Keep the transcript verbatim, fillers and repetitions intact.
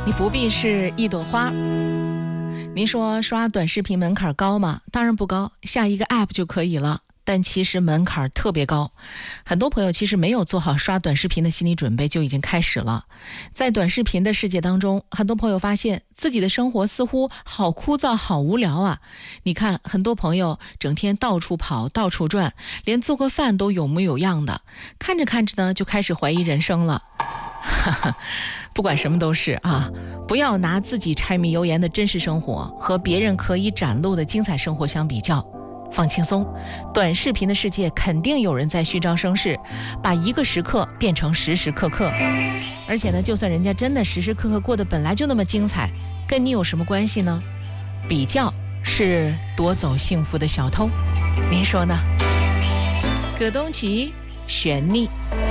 你不必是一朵花。您说刷短视频门槛高吗？当然不高，下一个 app 就可以了。但其实门槛特别高，很多朋友其实没有做好刷短视频的心理准备就已经开始了。在短视频的世界当中，很多朋友发现自己的生活似乎好枯燥好无聊啊。你看很多朋友整天到处跑到处转，连做个饭都有模有样的，看着看着呢就开始怀疑人生了。不管什么都是啊，不要拿自己柴米油盐的真实生活和别人可以展露的精彩生活相比较，放轻松。短视频的世界肯定有人在虚张声势，把一个时刻变成时时刻刻。而且呢，就算人家真的时时刻刻过得本来就那么精彩，跟你有什么关系呢？比较是夺走幸福的小偷，您说呢？葛东奇，悬溺。